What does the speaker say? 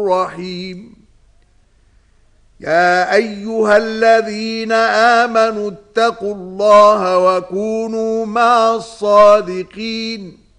الرحيم يا أيها الذين آمنوا اتقوا الله وكونوا مع الصادقين